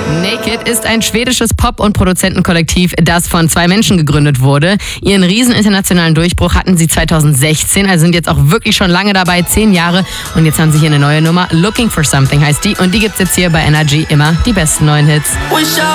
Naked ist ein schwedisches Pop- und Produzentenkollektiv, das von 2 Menschen gegründet wurde. Ihren riesen internationalen Durchbruch hatten sie 2016, also sind jetzt auch wirklich schon lange dabei, 10 Jahre. Und jetzt haben sie hier eine neue Nummer, Looking for Something heißt die. Und die gibt's jetzt hier bei Energy, immer die besten neuen Hits.